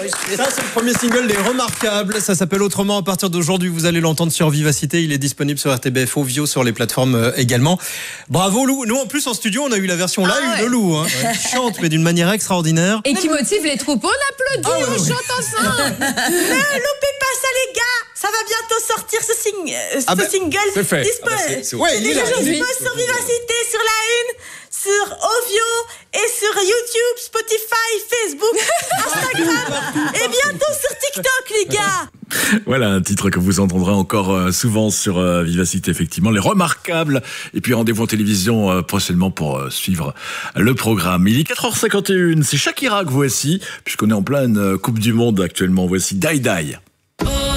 Ça, c'est le premier single des Remarquables. Ça s'appelle Autrement. À partir d'aujourd'hui, vous allez l'entendre sur Vivacité. Il est disponible sur RTBF Ovio, sur les plateformes également. Bravo Lou. Nous, en plus, en studio, on a eu la version live de Lou. Qui chante, mais d'une manière extraordinaire. Et qui motive les troupeaux. On applaudit, on chante ensemble. Ne loupez pas ça, les gars. Ça va bientôt sortir ce single. C'est fait. C'est déjà dispo sur Vivacité, sur la Une, sur Ovio et sur YouTube, Spotify, Facebook, Instagram et bientôt sur TikTok, les gars. Voilà un titre que vous entendrez encore souvent sur Vivacité, effectivement, les Remarquables. Et puis rendez-vous en télévision prochainement pour suivre le programme. Il est 4h51, c'est Shakira que voici, puisqu'on est en pleine Coupe du Monde actuellement. Voici Die Die.